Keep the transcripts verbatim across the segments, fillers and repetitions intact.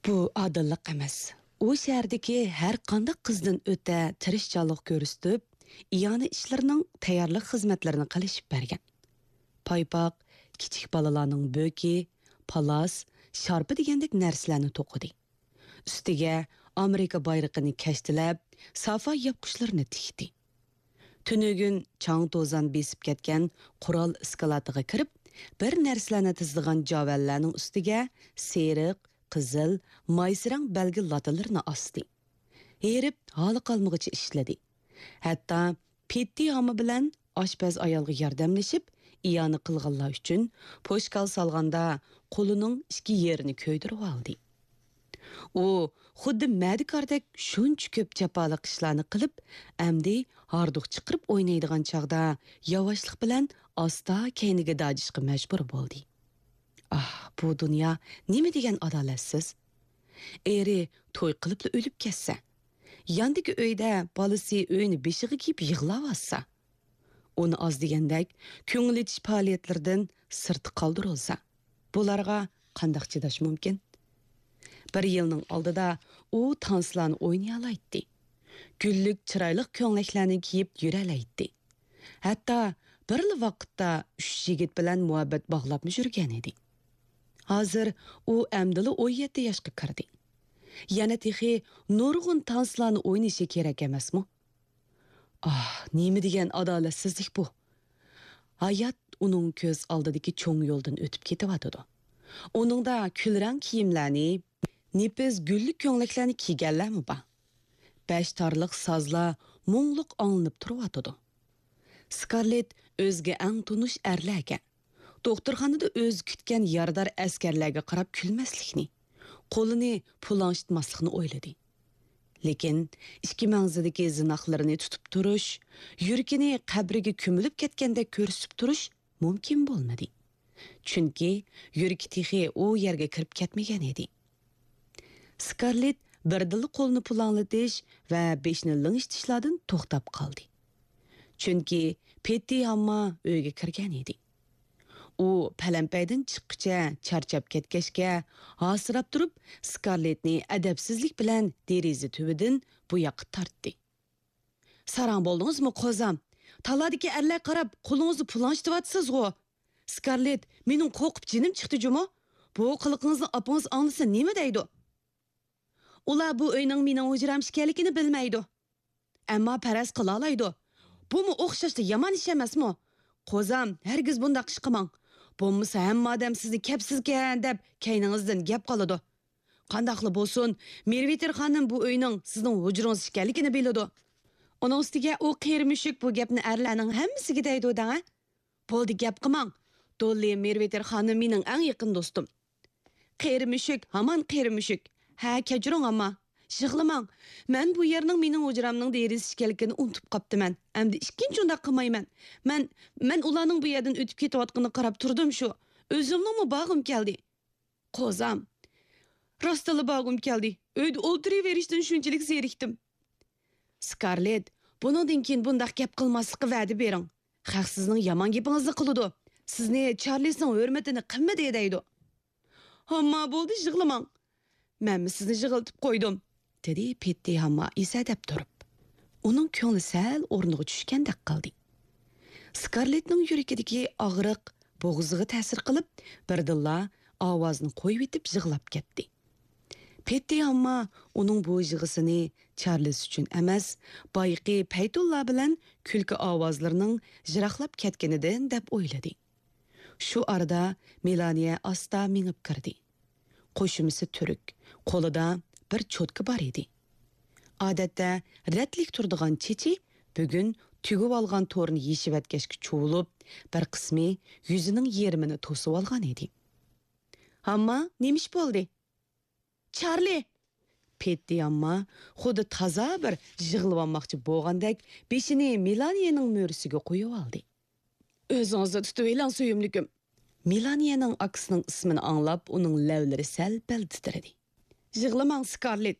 Bu adillik emas. U shahardagi har qanday qizdan o'ta tirishchanlik ko'rsatib, iyona ishlarining tayyorlik xizmatlarini qilishib bergan. Paypoq, kichik balalarning bo'ki, palas, sharpa degandek narsalarni to'qidi. Ustiga Amerika bayrog'ini kashtilab, safa yopqichlarini tikdi. Tunugun chang to'zan besib ketgan qurol iskalatiga kirib, bir narsalarni tizdigan javallarning ustiga seriq, qizil, maysirang belgi latalarni asdi. Herib hali qalmag'icha ishladi. Hatto Petti Hama bilan oshpaz ayolga yordamlashib, iyoni qilganlar uchun poshkal salganda qo'lining ikki yerini ko'ydirib oldi. U xuddi madikardek shuncha ko'p jafoliq ishlarni qilib, amdi harduq chiqirib o'ynaydigan chaqda yavaşlik bilan asta keyniga dajishga majbur bo'ldi. Ah, bu dunyo nima degan adolatsiz? Eri to'y qilib o'lib ketsa, yandagi uyda bolasi uyni beshiga kiyib yig'lavassa, uni oz degandek ko'ngil etish faoliyatlaridan sirti qoldirilsa, bularga qanday chidash mumkin? Bir yilning oldida u tanslarni o'ynayalaydi. Gullik chiroyli ko'ylaklarni kiyib yuralaydi. Hatto bir vaqtda uch yigit bilan muhabbat bog'lab yurgan edi. Hozir u amdili o'n yetti yoshga kirdi. Yana texi nurg'un tanslarni o'ynashi kerak emasmi? Ah, nima degan adolatsizlik bu? Hayot uning ko'z oldidagi cho'ng yo'ldan o'tib ketyotdi. Uningda kulrang kiyimlarni, nepiz gullik ko'ylaklarni kiyganlarmi bor? Besh torliq sozlar mungluq olinib turibdi. Scarlett o'zga ang tunish erlarga, doktorxonada o'z kutgan yordar askarlarga qarab kulmaslikni, qo'lini pulanshitmaslikni o'yladi. Lekin ikki mangzidagi zinoqlarini tutib turish, yuragini qabriga ko'milib ketgandek ko'rsatib turish mumkin bo'lmadi. Chunki yuragi texi u yerga kirib ketmagan edi. Scarlett birdili qo'lni pulanlatish va beshni ling'ishtishlardan to'xtab qoldi. Chunki Petti Hama uyga kirgan edi. U palampaydan chiqqcha charchab ketgashga hasirab turib, Scarlettni adabsizlik bilan deraza tubidan bu yoqqa tortdi. "Sarang bo'ldingizmi, qo'zam? Taladagi erlar qarab, qo'lingizni pulanshtiryapsiz-ku. Scarlett, mening qo'rqib jinim chiqdi jumo. Bu qiliqingizni opangiz anglasa nima deydi? Ular bu uyning mening hujram ekanligini bilmaydi. Ammo paraz qila oladi. Bumi o'xshashda yomon ish emasmi? Qo'zam, hargiz bunday ish qilmang. Bo'lmasa hamma odam sizni kapsizgan deb kayningizdan gap qoladi. Qandaqli bo'lsin, Merviter xonim bu uyning sizning hujrangiz ekanligini biladi. Uning ustiga u qiyirmushuk bu gapni erlarning hammasiga deydi da. Bo'ldi, gap qilmang. Dolly Merviter xonim mening eng yaqin do'stim. Qiyirmushuk, hamon qiyirmushuk. Ha, kechring amma. Yig'lamang. Men bu yerning mening hujramning derisi ekanligini unutib qoptiman. Endi ikkinchi unda qilmayman. Men men ularning bu yerdan o'tib ketayotganini qarab turdim shu. O'zimning bog'im keldi. Qo'zam. Rostali bog'im keldi. Uyda o'tiraverishdan shunchalik zerikdim. Scarlett, bundan keyin bunday gap qilmaslikka va'da bering. Xalq sizning yomon gapingizni qiladi. Sizni Charlesning hurmatini qimmat deydi. Hamma bo'ldi, yig'lamang. Men sizni yig'iltib qo'ydim, dedi Petti Hama isadab turib. Uning ko'ngli sal o'rniga tushgandek qildi. Scarlettning yuragidagi og'riq bo'g'ziga ta'sir qilib, birdilla ovozni qo'yib etib yig'lab ketdi. Petti Hama uning bu yig'isini Charles uchun emas, boyqi Paytullar bilan kulki ovozlarining jiraqlab ketganidan deb o'yladi. Shu arada Melania asta minib kirdi. Qo'shimisi turk, qo'lida bir cho'tka bor edi. Odatda ratlik turdigan chechi bugun tugib olgan to'rni yeshib atkashga cho'lib, bir qismi yuzining yermini to'sib olgan edi. Hamma nemish bo'ldi? Charlie! Petti Hama xuddi toza bir yig'ilib olmoqchi bo'lgandek beshini Melaniyaning mo'risiga qo'yib oldi. O'zingizni tutib elang, suyimlikim. Melaniyaning aksining ismini anglab, uning lavlari sal-pal titradi. Yig'lamang, Scarlett.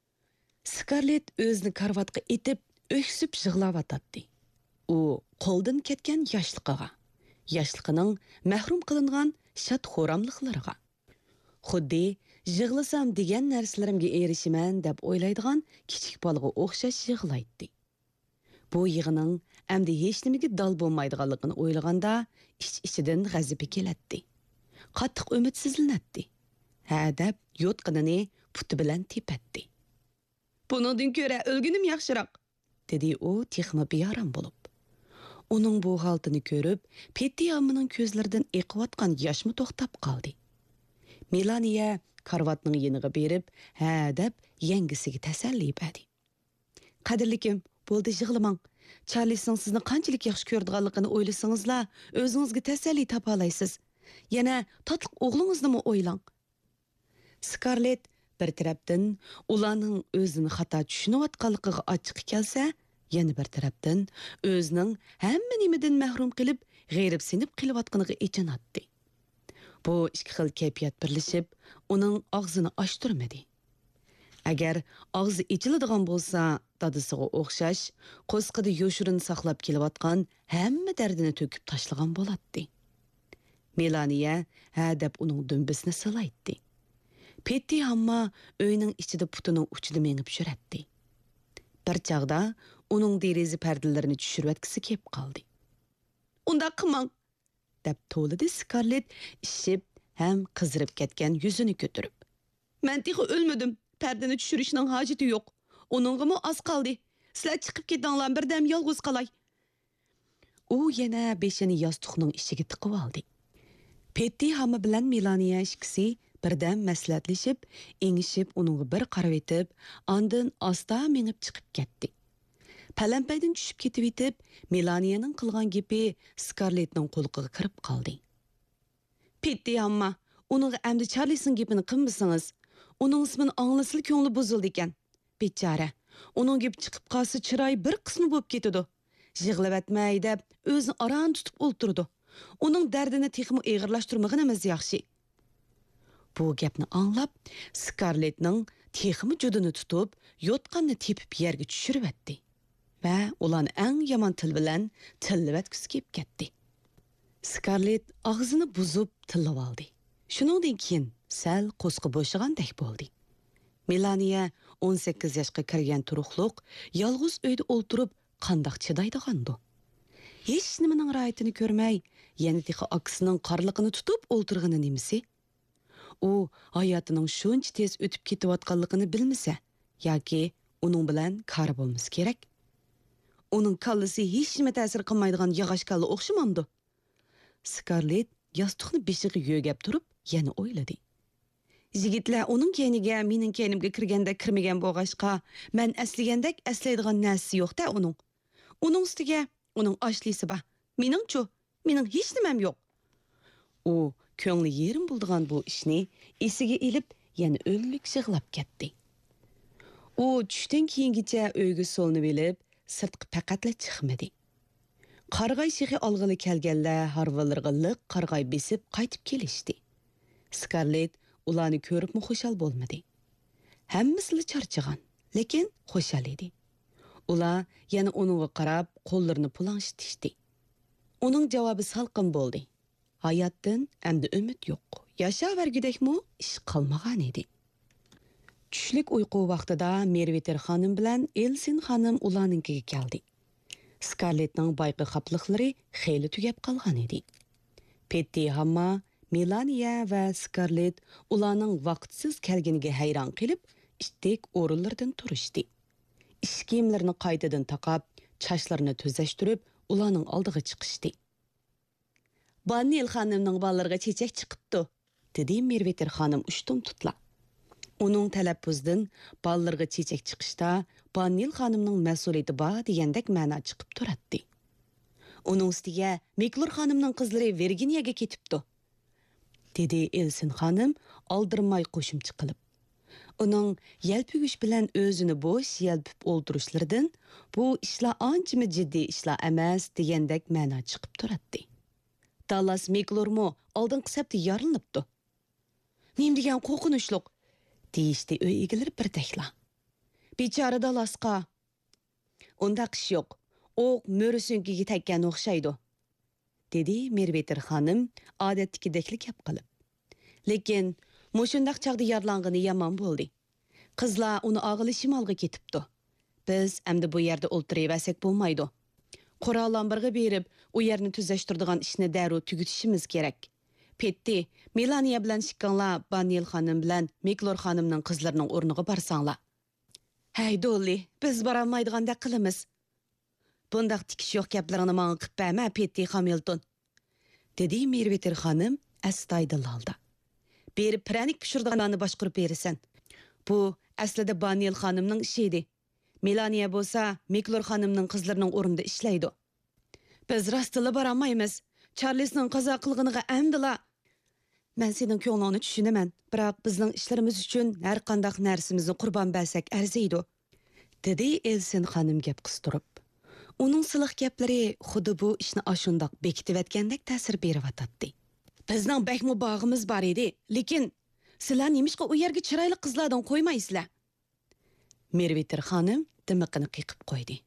Scarlett o'zini karvatga etib, o'ksib yig'layotdi. U qo'ldan ketgan yoshliqiga, yoshliqining mahrum qilingan shad xo'ramliqlariga, xuddi yig'lasam degan narsalarimga erishiman deb o'ylaydigan kichik bolaga o'xshash yig'laydi. Bu yig'ining amdi hech nimaga dal bo'lmaydiganligini o'ylaganda ich-ichidan g'azabi keladi. Qattiq umidsizlanadi. Ha deb yotqinini puti bilan tepatdi. Buningdan ko'ra o'lginim yaxshiroq, dedi u texmi beyaram bo'lib. Uning bu holatini ko'rib, Petti ammining ko'zlaridan eqiyotgan yoshmi to'xtab qoldi. Melaniya karvatning yeniga berib, ha deb yangisiga tasalli berdi. Qadrlikim, bo'ldi yig'lamang. Charlesning sizni qanchalik yaxshi ko'rdiganligini o'ylasangizlar, o'zingizga tasalli topa olasiz. Yana tatliq o'g'lingizni o'ylang. Scarlett bir tarafdan ularning o'zini xato tushunayotganligiga ochiq kelsa, yana bir tarafdan o'zining hamma nimadan mahrum qilib, g'ayrib sinib qilayotganiga ichinatdi. Bu ikki xil kayfiyat birlashib, uning og'zini ochtirmadi. Agar og'zi ichiladigan bo'lsa, dadisiga o'xshash, qo'sqida yoshirin saqlab kelayotgan hamma dardini to'kib tashlagan bo'ladi. Melaniya ha deb uning dumbisini silaydi. Petti hamma uyning ichida putining uchida mengib yuradi. Bir chaqda uning deraza pardalarini tushirib kelib qoldi. Unda qilmang, deb to'lidi Scarlett ishib ham qizirib ketgan yuzini ko'tarib. Men texi o'lmadim. Pardani tushirishning hojati yo'q. Uningga oz qoldi. Sizlar chiqib ketinglar, birdam yolg'iz qolay. U yana beshini yostiqning ichiga tiqib oldi. Petti hamma bilan Melaniya ikkisi birdam maslahatlashib, engishib uningga bir qarab etib, ondan asta mengib chiqib ketdi. Palampaydan tushib ketib etib, Melaniyaning qilgan gapi Scarlettning qo'liga kirib qoldi. Petti hamma, uningga amdi Charlesning gapini qilmasangiz, uning ismini anglasil ko'ngli buzildi ekan. Bechara, uning gap chiqib qolsa chiroy bir qismi bo'lib ketadi. Yig'lab atmay deb o'zini aran tutib o'ltirdi. Uning dardini texmi eg'irlashtirmaganimiz yaxshi. Bu gapni anglab, Scarlettning texmi judini tutib, yotqanni tepib yerga tushiribdi va ularni eng yomon til bilan tillavatgisi kelib ketdi. Scarlett og'zini buzib tillab oldi. Shuningdan keyin sal qo'sqi bo'shigandek bo'ldi. Melaniya o'n sakkiz yoshga kirgan turuqliq, yolg'iz uyda o'ltirib qandoq chidaydigandi. Hech nimaning ra'yitini ko'rmay, yana tiqi akisining qarliqini tutib o'ltirgani nimasi? U hayotining shuncha tez o'tib ketayotganligini bilmasa, yoki uning bilan kar bo'lmasa kerak. Uning kallasi hech nima ta'sir qilmaydigan yog'och kalla o'xshamamdi. Scarlett yostiqni beshiga yo'gab turib, yana o'yladi. Yigitlar uning keyniga mening keynimga kirganda kirmagan bo'g'ashqa, men aslagandek aslaydigan narsa yo'q-da uning. Uning ustiga uning oshlisi bor. Meningchu, mening hech nimam yo'q. U ko'ngli yerim bo'ldigan bu ishni esiga ilib, yana o'llik yig'lab ketdi. U tushdan keyingacha uyga so'lni bilib, sirtqi faqatla chiqmadi. Qarg'ay shixi olg'ili kelganlar harvalarga liq qarg'ay besib qaytib kelishdi. Scarlett ularni ko'ribmi xushal bo'lmadi. Hammasi charchagan, lekin xushal edi. Ular yana uningga qarab qo'llarini pulanshitishdi. Uning javobi salqin bo'ldi. Hayotdan endi umid yo'q. Yashavergidekmi ish qolmagan edi. Tushlik uyqu vaqtida Merveter xonim bilan Elsin xonim ularninkiga keldi. Scarlettning bayqi xapliqlari xeyli tugab qolgan edi. Petti hamma, Melaniya va Scarlett ularning vaqtsiz kelganiga hayron qilib, ishtik o'rinlardan turishdi. Ish kiyimlarini qaytadan taqab, chashlarini tuzashtirib, ularning oldiga chiqishdi. Banil xonimning ballariga chechak chiqibdi, dedi Merveter xonim ushtum tutla. Uning talaffuzdan ballarga chechak chiqishda Banil xonimning mas'uliyati bor degandek ma'no chiqib turadi. Uning ustiga Meklur xonimning qizlari Virginiyaga ketibdi, dedi Elsin xonim oldirmay qo'shimcha qilib. Uning yalpigush bilan o'zini bo'sh yalpib o'ltirishlaridan bu ishlar anchami jiddiy ishlar emas degandek ma'no chiqib turadi. Dallas Meklurmo oldingi sabti yorilibdi. Nim degan qo'rqinchliq, deyishdi uy egilari bir takla. Bechora Dallasqa. Unda qish yo'q. O mo'risunkiga tekkan o'xshaydi, dedi Merveter xonim odatdagidek gap qilib. Lekin Mo'shundaq chaqda yaralangani yomon bo'ldi. Qizlar uni og'ili shimolga ketibdi. Biz endi bu yerda o'ltiraversak bo'lmaydi. Qurollanbirga berib, u yerni tuzashtiradigan ishni darrov tugutishimiz kerak. Petti, Melaniya bilan chiqqanlar Banil xonim bilan Meklor xonimning qizlarining o'rniga barsanglar. Hey Dolly, biz borolmaydigandek qilamiz. Bundaq tikish yo'q gaplaringni menga qilib berma, Petti Hamilton. Dedi Merveter xonim astoydil holda. Berib pranik pishirdiganlarni boshqarib berasan. Bu aslida Banil xonimning ishi edi. Melaniya bo'lsa, Meklor xonimning qizlarining o'rnida ishlaydi. Biz rostila borolmaymiz. Charlesning qazo qilganiga amdila. Men sening ko'nglingni tushunaman, biroq bizning ishlarimiz uchun har qanday narsamizni qurbon bersak arziydi, dedi Elsin xonim gap qistirib. Uning siliq gaplari xuddi bu ishni ashundoq bekitib ta'sir berib-atdi. Bizning bakmu bog'imiz bor edi, lekin sizlar nimishqa u yerga chiroyli qizlardan qo'ymaysizlar? Merveter xonim dimiqini qiqib qo'ydi.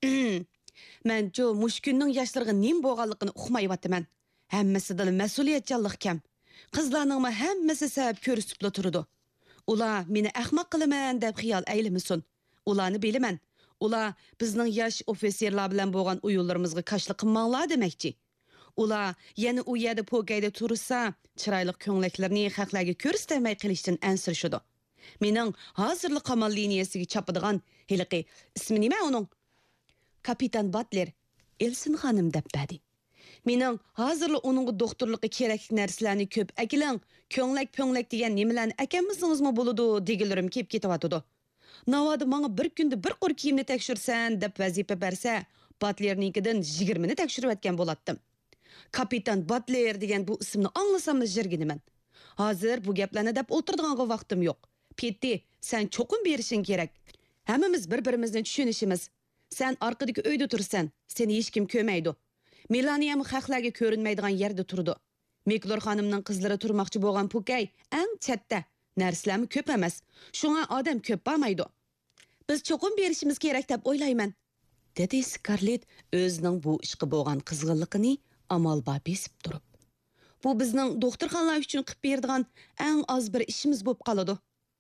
Men jo mushkunning yoshlariga nim bo'lganligini uqmayapman. Hammasidan mas'uliyatchanlik kam. Qizlarning hammasi sabab ko'rsatib turdi. Ular meni ahmoq qilaman deb xiyol aylamasin. Ularni bilaman. Ular bizning yosh ofitserlar bilan bo'lgan o'yinlarimizga qarshilik qilmanglar demoqchi. Ular yana u yerda po'gayda tursa, chiroyli ko'ngillarni xalqlarga ko'rsatmay qilishdan ansirishdi. Mening hozirlik qamal liniyasiga chopadigan hiliqi ismi nima uning? Kapitan Butler, Elsin xonim deb berdi. Mening hozirlik uning doktorligi kerakli narsalarni ko'p akilang, ko'nglak-po'nglak degan nimalarni akamizingizmi bo'ladi degilarim kelib ketyapti. Navoda menga bir kunda bir qor kiyimni tekshirsan deb vazifa bersa, Butlernikidan yigirma ni tekshirayotgan bo'latdim. Kapitan Butler degan bu ismni anglasamni jirginiman. Hozir bu gaplarni deb o'tirdiganga vaqtim yo'q. Petti, sen cho'qin berishing kerak. Hammamiz bir-birimizni tushunishimiz. Sen orqadagi uyda tursan, seni hech kim ko'maydi. Melaniya ham xalqlarga ko'rinmaydigan yerda turdi. Meklor xonimning qizlari turmoqchi bo'lgan Pukay eng chatda. Narsalarmi ko'p emas. Shunga odam ko'p bo'lmaydi. Biz cho'qin berishimiz kerak deb o'ylayman, dedi Scarlett o'zining bu ishga bo'lgan qizg'inligini amalba besib turib. Bu bizning doktorxonalar uchun qilib beradigan eng oz bir ishimiz bo'lib qoladi.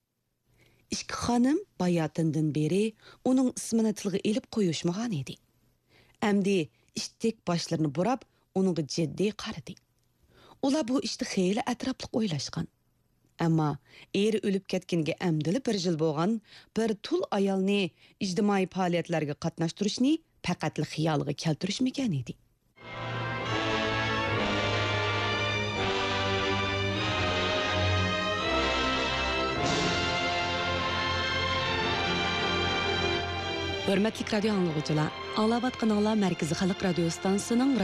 Ikki xonim bayotindan beri uning ismini tilga elib qo'yishmagan edi. Amdi ishtik boshlarini burab, uningga jiddiy qaradi. Ular bu ishni xeyli atrofli o'ylashgan. Ammo eri o'lib ketganiga amdili bir yil bo'lgan bir tul ayolni ijtimoiy faoliyatlarga qatnashtirishni faqatli xiyoliga keltirishmagan edi. Hörmətli radio anlıqçılar, Alabat kanallar Mərkəzi Xalq Radio Stansiyasının